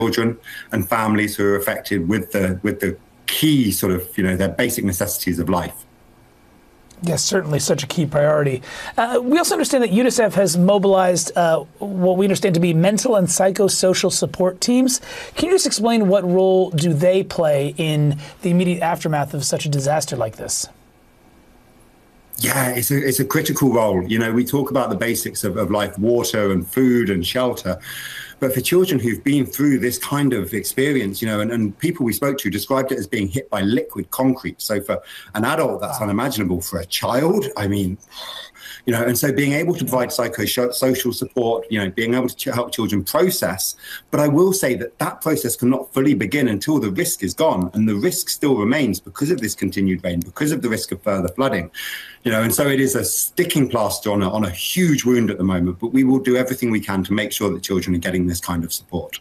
children and families who are affected with the key sort of, their basic necessities of life. Yes, certainly such a key priority. We also understand that UNICEF has mobilized what we understand to be mental and psychosocial support teams. Can you just explain what role do they play in the immediate aftermath of such a disaster like this? Yeah, it's a critical role. We talk about the basics of life, water and food and shelter. But for children who've been through this kind of experience, and people we spoke to described it as being hit by liquid concrete. So for an adult, that's unimaginable. For a child, I mean, and so being able to provide psychosocial support, being able to help children process. But I will say that process cannot fully begin until the risk is gone. And the risk still remains because of this continued rain, because of the risk of further flooding. And so it is a sticking plaster on a huge wound at the moment, but we will do everything we can to make sure that children are getting this kind of support.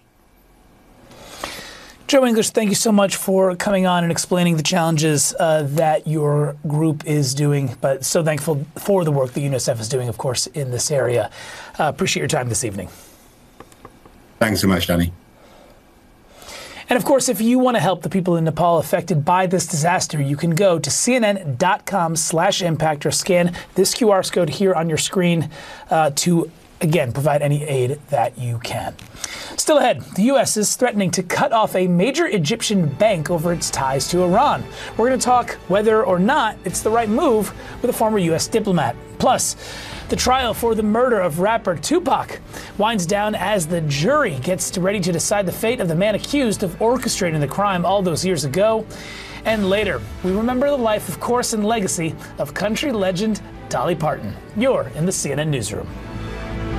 Joe English, thank you so much for coming on and explaining the challenges that your group is doing, but so thankful for the work that UNICEF is doing, of course, in this area. Appreciate your time this evening. Thanks so much, Danny. And of course, if you want to help the people in Nepal affected by this disaster, you can go to cnn.com/impact or scan this QR code here on your screen to, again, provide any aid that you can. Still ahead, the U.S. is threatening to cut off a major Egyptian bank over its ties to Iran. We're going to talk whether or not it's the right move with a former U.S. diplomat. Plus, the trial for the murder of rapper Tupac winds down as the jury gets ready to decide the fate of the man accused of orchestrating the crime all those years ago. And later, we remember the life, of course, and legacy of country legend Dolly Parton. You're in the CNN Newsroom.